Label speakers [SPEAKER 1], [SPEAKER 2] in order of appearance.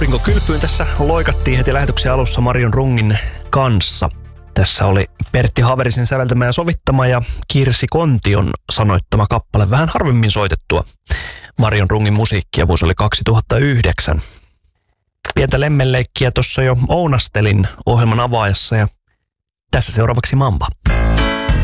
[SPEAKER 1] aurinkokylpyyn tässä loikattiin heti lähetyksen alussa Marion Rungin kanssa. Tässä oli Pertti Haverisen säveltämä ja sovittama ja Kirsi Kontion sanoittama kappale, vähän harvemmin soitettua Marion Rungin musiikkia. Vuosi oli 2009. Pientä lemmenleikkiä tuossa jo ounastelin ohjelman avaajassa ja tässä seuraavaksi Mamba.